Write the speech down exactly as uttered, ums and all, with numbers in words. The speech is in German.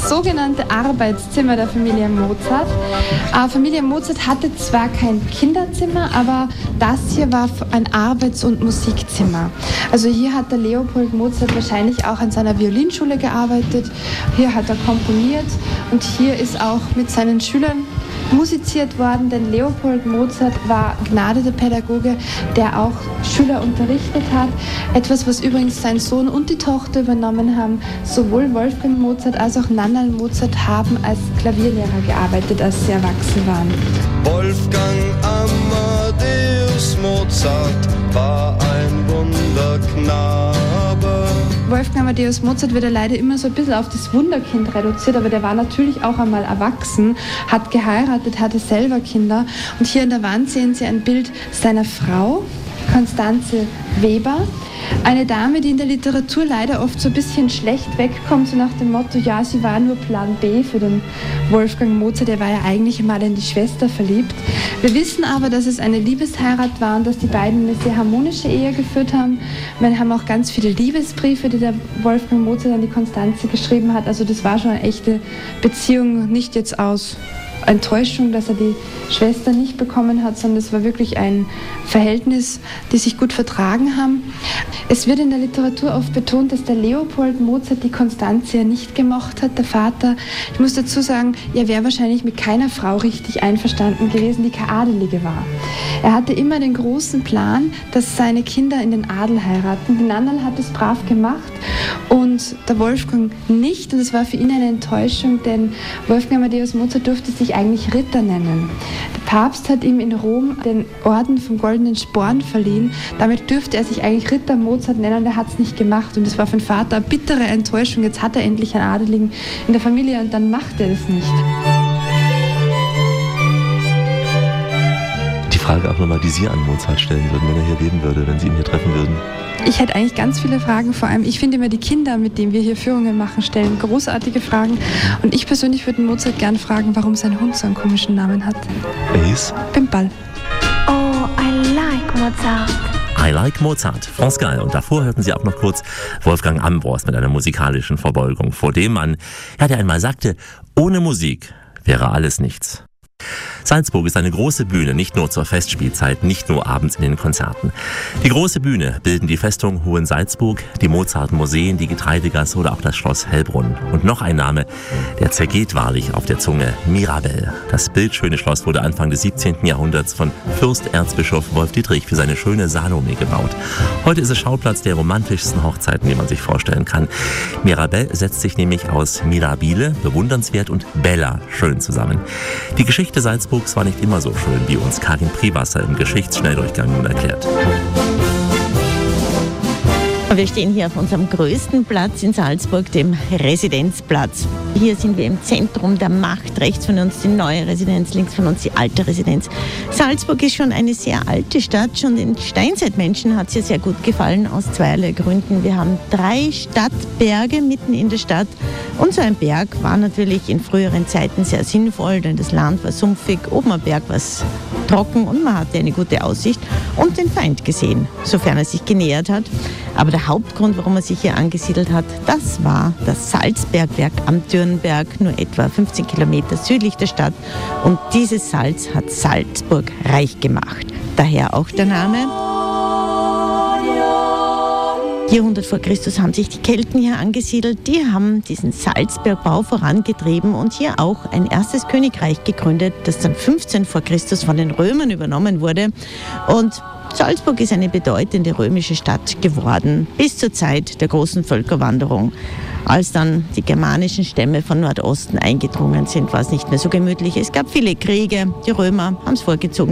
das sogenannte Arbeitszimmer der Familie Mozart. Äh, Familie Mozart hatte zwar kein Kinderzimmer, aber das hier war ein Arbeits- und Musikzimmer. Also hier hat der Leopold Mozart wahrscheinlich auch an seiner Violinschule gearbeitet, hier hat er komponiert und hier ist auch mit seinen Schülern musiziert worden, denn Leopold Mozart war begnadeter Pädagoge, der auch Schüler unterrichtet hat. Etwas, was übrigens sein Sohn und die Tochter übernommen haben. Sowohl Wolfgang Mozart als auch Nannal Mozart haben als Klavierlehrer gearbeitet, als sie erwachsen waren. Wolfgang Amadeus Mozart war ein Wunderknabe. Wolfgang Amadeus Mozart wird ja leider immer so ein bisschen auf das Wunderkind reduziert, aber der war natürlich auch einmal erwachsen, hat geheiratet, hatte selber Kinder. Und hier an der Wand sehen Sie ein Bild seiner Frau, Constanze Weber. Eine Dame, die in der Literatur leider oft so ein bisschen schlecht wegkommt, so nach dem Motto, ja, sie war nur Plan B für den Wolfgang Mozart, der war ja eigentlich mal in die Schwester verliebt. Wir wissen aber, dass es eine Liebesheirat war und dass die beiden eine sehr harmonische Ehe geführt haben. Wir haben auch ganz viele Liebesbriefe, die der Wolfgang Mozart an die Constanze geschrieben hat. Also das war schon eine echte Beziehung, nicht jetzt aus Enttäuschung, dass er die Schwester nicht bekommen hat, sondern es war wirklich ein Verhältnis, die sich gut vertragen haben. Es wird in der Literatur oft betont, dass der Leopold Mozart die Constanze ja nicht gemocht hat, der Vater. Ich muss dazu sagen, er wäre wahrscheinlich mit keiner Frau richtig einverstanden gewesen, die keine Adelige war. Er hatte immer den großen Plan, dass seine Kinder in den Adel heiraten. Die Nannal hat es brav gemacht und der Wolfgang nicht. Und es war für ihn eine Enttäuschung, denn Wolfgang Amadeus Mozart durfte sich eigentlich Ritter nennen. Der Papst hat ihm in Rom den Orden vom Goldenen Sporn verliehen. Damit dürfte er sich eigentlich Ritter Mozart nennen und er hat es nicht gemacht. Und es war für den Vater eine bittere Enttäuschung. Jetzt hat er endlich einen Adeligen in der Familie und dann macht er das nicht. Die Frage auch nochmal, die Sie an Mozart stellen würden, wenn er hier leben würde, wenn Sie ihn hier treffen würden. Ich hätte eigentlich ganz viele Fragen, vor allem ich finde immer die Kinder, mit denen wir hier Führungen machen, stellen großartige Fragen. Und ich persönlich würde Mozart gern fragen, warum sein Hund so einen komischen Namen hat. Er hieß? Bimbal. Oh, I like Mozart. I like Mozart, France Gall. Und davor hörten Sie auch noch kurz Wolfgang Ambros mit einer musikalischen Verbeugung vor dem Mann, ja, der einmal sagte, ohne Musik wäre alles nichts. Salzburg ist eine große Bühne, nicht nur zur Festspielzeit, nicht nur abends in den Konzerten. Die große Bühne bilden die Festung Hohensalzburg, die Mozart-Museen, die Getreidegasse oder auch das Schloss Hellbrunn. Und noch ein Name, der zergeht wahrlich auf der Zunge, Mirabell. Das bildschöne Schloss wurde Anfang des siebzehnten Jahrhunderts von Fürsterzbischof Wolf Dietrich für seine schöne Salome gebaut. Heute ist es Schauplatz der romantischsten Hochzeiten, die man sich vorstellen kann. Mirabell setzt sich nämlich aus Mirabile, bewundernswert, und Bella, schön zusammen. Die Geschichte Salzburgs war nicht immer so schön, wie uns Karin Priewasser im Geschichtsschnelldurchgang nun erklärt. Wir stehen hier auf unserem größten Platz in Salzburg, dem Residenzplatz. Hier sind wir im Zentrum der Macht. Rechts von uns die neue Residenz, links von uns die alte Residenz. Salzburg ist schon eine sehr alte Stadt. Schon den Steinzeitmenschen hat es hier sehr gut gefallen, aus zweierlei Gründen. Wir haben drei Stadtberge mitten in der Stadt. Und so ein Berg war natürlich in früheren Zeiten sehr sinnvoll, denn das Land war sumpfig, oben am Berg war es trocken und man hatte eine gute Aussicht und den Feind gesehen, sofern er sich genähert hat. Aber der Hauptgrund, warum er sich hier angesiedelt hat, das war das Salzbergwerk am Dürnberg, nur etwa fünfzehn Kilometer südlich der Stadt. Und dieses Salz hat Salzburg reich gemacht. Daher auch der Name. vierhundert vor Christus haben sich die Kelten hier angesiedelt. Die haben diesen Salzbergbau vorangetrieben und hier auch ein erstes Königreich gegründet, das dann fünfzehn vor Christus von den Römern übernommen wurde. Und Salzburg ist eine bedeutende römische Stadt geworden, bis zur Zeit der großen Völkerwanderung. Als dann die germanischen Stämme von Nordosten eingedrungen sind, war es nicht mehr so gemütlich. Es gab viele Kriege. Die Römer haben es vorgezogen,